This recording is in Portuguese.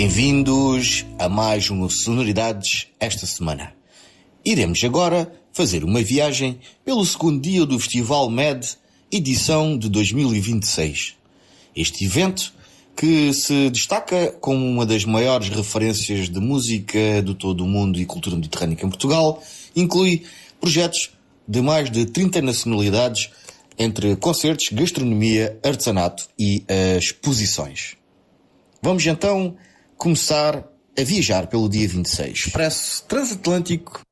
Bem-vindos a mais uma Sonoridades esta semana. Iremos agora fazer uma viagem pelo segundo dia do Festival MED, edição de 2026. Este evento, que se destaca como uma das maiores referências de música de todo o mundo e cultura mediterrânica em Portugal, inclui projetos de mais de 30 nacionalidades, entre concertos, gastronomia, artesanato e exposições. Vamos então começar a viajar pelo dia 26. Expresso Transatlântico